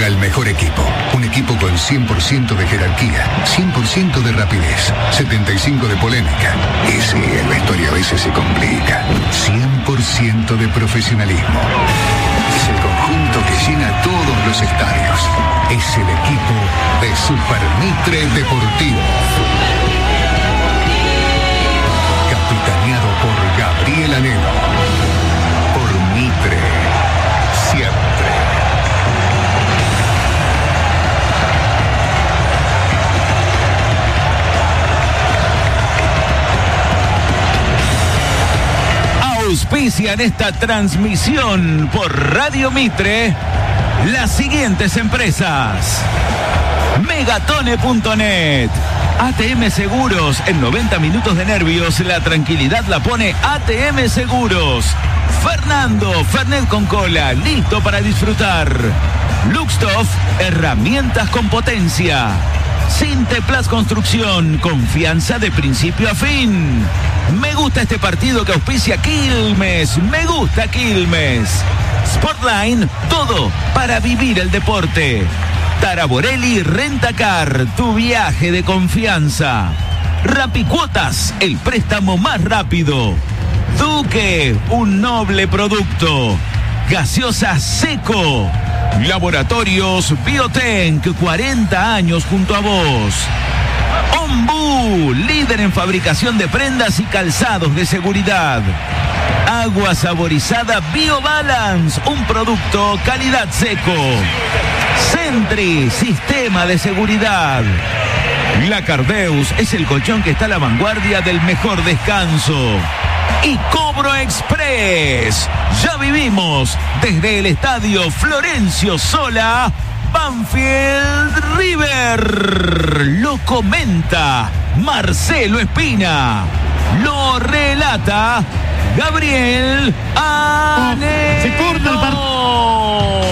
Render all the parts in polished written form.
Llega el mejor equipo. Un equipo con 100% de jerarquía, 100% de rapidez, 75% de polémica. Y sí, el vestuario a veces se complica. 100% de profesionalismo. Es el conjunto que llena todos los estadios. Es el equipo de Super Mitre Deportivo. Capitaneado por Gabriel Anelo. Por Mitre. Siempre. Auspician esta transmisión por Radio Mitre las siguientes empresas: Megatone.net, ATM Seguros. En 90 minutos de nervios, la tranquilidad la pone ATM Seguros. Fernando, Fernet con cola, listo para disfrutar. Luxtoff, herramientas con potencia. Sinteplas Construcción, confianza de principio a fin. Me gusta este partido que auspicia Quilmes. Me gusta Quilmes. Sportline, todo para vivir el deporte. Taraborelli Rentacar, tu viaje de confianza. Rapicuotas, el préstamo más rápido. Duque, un noble producto. Gaseosa Seco. Laboratorios Biotenc, 40 años junto a vos. Ombú, líder en fabricación de prendas y calzados de seguridad. Agua saborizada BioBalance, un producto calidad Seco. Sentry, sistema de seguridad. La Cardeus es el colchón que está a la vanguardia del mejor descanso. Y Cobro Express. Ya vivimos desde el estadio Florencio Sola, Banfield River. Lo comenta Marcelo Espina. Lo relata Gabriel Anelo. Se corta el partido.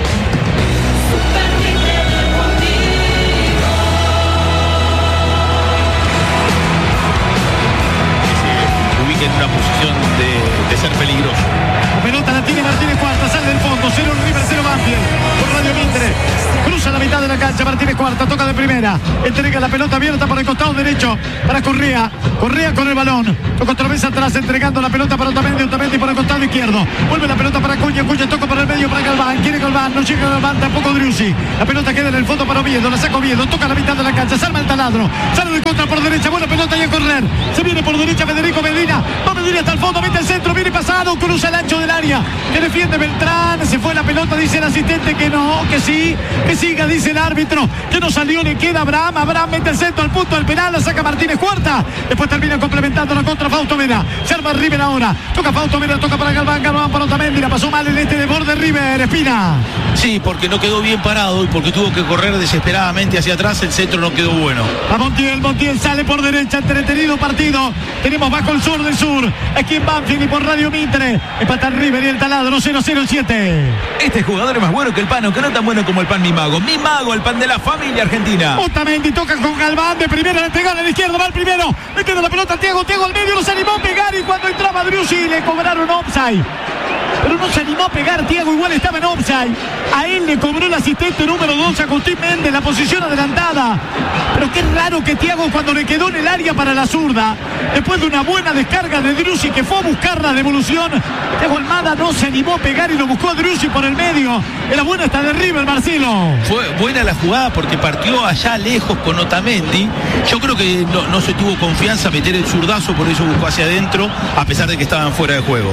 En una posición de ser peligroso. La pelota la tiene Martínez Cuarta, sale del fondo, 0 River, 0 Banfield, por Radio Mitre. Cruza la mitad de la cancha, Martínez Cuarta, toca de primera, entrega la pelota abierta por el costado derecho para Correa. Correa con el balón, toca otra vez atrás, entregando la pelota para Otamendi por el costado izquierdo. Vuelve la pelota para Cuña toca por el medio para Galván, quiere Galván, no llega Galván, tampoco Driussi. La pelota queda en el fondo para Oviedo, la saca Oviedo, toca la mitad de la cancha, se arma el taladro, sale de contra por derecha, buena pelota y a correr. Se viene por derecha Federico Medina, va Medina hasta el fondo, mete el centro, viene pasado, cruza el ancho del área, que defiende Beltrán, se fue la pelota, dice el asistente que no, que sí, que siga, dice el árbitro, que no salió, le queda Abraham mete el centro al punto del penal, la saca Martínez Cuarta, después termina complementando la contra Fausto Vera, se arma River ahora, toca Fausto Vera, toca para Galván para Otamendi, la pasó mal el de borde River, Espina. Sí, porque no quedó bien parado y porque tuvo que correr desesperadamente hacia atrás, el centro no quedó bueno. A Montiel sale por derecha, entretenido partido, tenemos bajo el sur del sur, aquí en Banfield y por Radio Mitre, empatan River y el taladro 0-0-7. Este jugador es más bueno que el pan, aunque no tan bueno como el pan Mi Mago, el pan de la familia argentina. Otamendi toca con Galván, de primera le pegan a la izquierda, va el primero, le queda la pelota a Thiago al medio, no se animó a pegar y cuando entraba Driussi le cobraron offside. Pero no se animó a pegar, Thiago igual estaba en offside. A él le cobró el asistente número 2, Agustín Méndez, la posición adelantada. Pero qué raro que Thiago, cuando le quedó en el área para la zurda, después de una buena descarga de Driussi que fue a buscar la devolución, Thiago Almada no se animó a pegar y lo buscó a Driussi por el medio. Era buena esta de River, Marcelo. Fue buena la jugada porque partió allá lejos con Otamendi. Yo creo que no se tuvo confianza a meter el zurdazo, por eso buscó hacia adentro, a pesar de que estaban fuera de juego.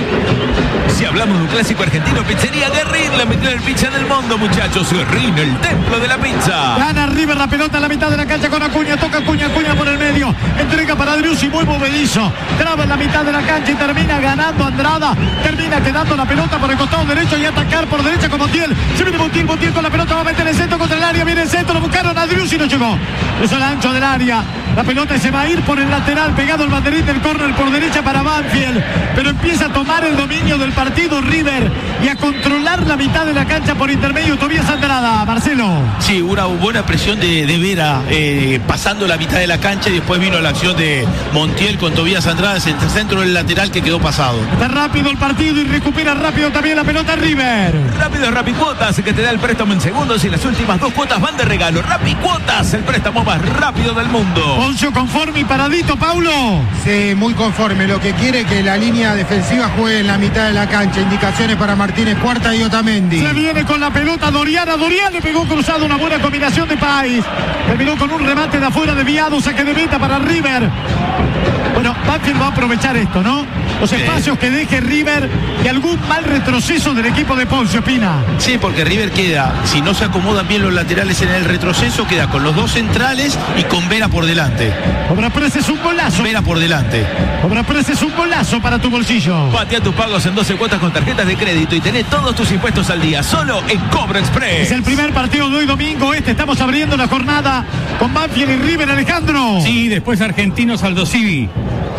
Si hablamos de un clásico argentino, Pizzería Guerrín, la metió en el pizza del mundo, muchachos. Guerrín, el templo de la pizza. Gana River la pelota en la mitad de la cancha con Acuña, toca Acuña por el medio, entrega para Driussi, muy movedizo, traba en la mitad de la cancha y termina ganando Andrada, termina quedando la pelota por el costado derecho y atacar por derecha con Montiel. Se viene Montiel con la pelota, va a meter el centro contra el área, viene el centro, lo buscaron a Driussi, no llegó. Es el ancho del área, la pelota se va a ir por el lateral, pegado el banderín del córner por derecha para Banfield, pero empieza a tomar el dominio del partido partido River y a controlar la mitad de la cancha por intermedio Tobías Andrada. Marcelo. Sí, una buena presión de Vera pasando la mitad de la cancha y después vino la acción de Montiel con Tobías Andrada en el centro del lateral que quedó pasado. Está rápido el partido y recupera rápido también la pelota River. Rápido Rapicuotas, que te da el préstamo en segundos y las últimas 2 cuotas van de regalo. Rapicuotas, el préstamo más rápido del mundo. Poncio conforme y paradito, Paulo. Sí, muy conforme. Lo que quiere es que la línea defensiva juegue en la mitad de la cancha. Indicaciones para Martínez Cuarta y Otamendi. Se viene con la pelota Dorian. Dorian le pegó cruzado, una buena combinación de Páez. Terminó con un remate de afuera desviado, saque de meta para River. Bueno, Banfield va a aprovechar esto, ¿no? Los espacios que deje River y algún mal retroceso del equipo de Poncio, Espina. Sí, porque River queda, si no se acomodan bien los laterales en el retroceso, queda con los 2 centrales y con Vera por delante. Cobra Press es un golazo. Vera por delante. Cobra Press es un golazo para tu bolsillo. Patea tus pagos en 12 cuotas con tarjetas de crédito y tenés todos tus impuestos al día, solo en Cobra Express. Es el primer partido de hoy domingo. Estamos abriendo la jornada con Banfield y River, Alejandro. Sí, después Argentinos Aldo Civi.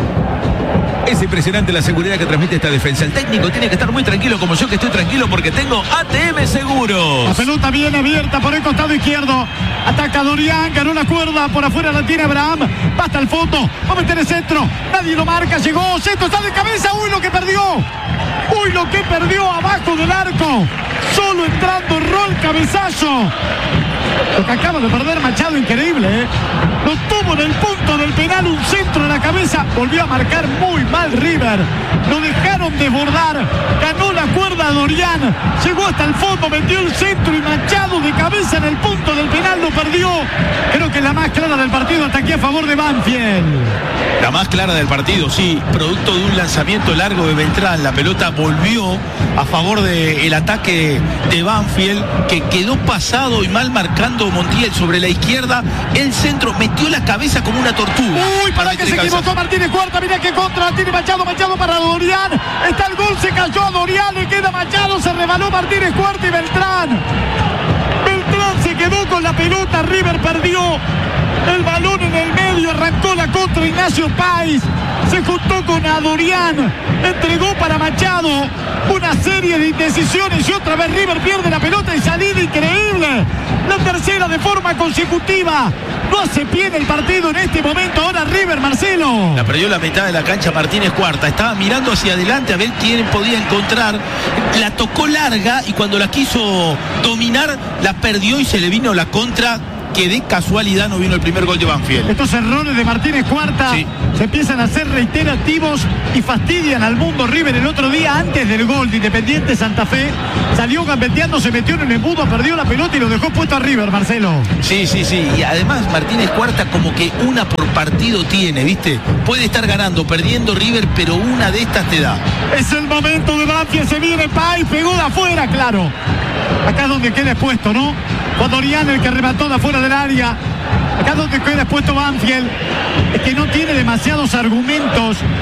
Es impresionante la seguridad que transmite esta defensa. El técnico tiene que estar muy tranquilo, como yo que estoy tranquilo porque tengo ATM Seguros. La pelota viene abierta por el costado izquierdo. Ataca Dorian, ganó la cuerda, por afuera la tiene Abraham. Va hasta el fondo, va a meter el centro. Nadie lo marca, llegó, centro, está de cabeza. Uy, lo que perdió. Uy, lo que perdió abajo del arco. Solo entrando, rol, cabezazo. Lo que acaba de perder Machado, increíble, ¿eh? Lo tuvo en el punto del penal, un centro en la cabeza. Volvió a marcar muy mal River. Lo dejaron desbordar. Ganó la cuerda Dorian. Llegó hasta el fondo, metió el centro y Machado de cabeza en el punto del penal lo perdió. Creo que es la más clara del partido hasta aquí a favor de Banfield. La más clara del partido, sí. Producto de un lanzamiento largo de Beltrán. La pelota volvió a favor del ataque de Banfield, que quedó pasado y mal marcando Montiel sobre la izquierda. El centro metió la cabeza como una tortuga. Uy, para que se equivocó Martínez Cuarta. Mira que contra tiene Machado. Machado para Dorian. Está el gol, se cayó a Dorian. Le queda Machado. Se rebaló Martínez Cuarta y Beltrán. Beltrán se quedó con la pelota. River perdió el balón en el medio. Arrancó la contra Ignacio Páez. Se juntó con Dorian. Entregó para Machado. Una serie de indecisiones y otra vez River pierde la pelota y salida increíble. La tercera de forma consecutiva. No hace pie en el partido en este momento. Ahora River, Marcelo. La perdió la mitad de la cancha Martínez Cuarta. Estaba mirando hacia adelante a ver quién podía encontrar. La tocó larga y cuando la quiso dominar, la perdió y se le vino la contra. Que de casualidad no vino el primer gol de Banfield. Estos errores de Martínez Cuarta se empiezan a ser reiterativos y fastidian al mundo. River el otro día, antes del gol de Independiente Santa Fe, salió gambeteando, se metió en el embudo, perdió la pelota y lo dejó puesto a River, Marcelo. Sí. Y además Martínez Cuarta como que una por partido tiene, ¿viste? Puede estar ganando, perdiendo River, pero una de estas te da. Es el momento de Banfield, se viene Páez, pegó de afuera, claro. Acá es donde queda expuesto, ¿no? Fue Dorian el que remató de afuera del área. Acá es donde queda expuesto Banfield. Es que no tiene demasiados argumentos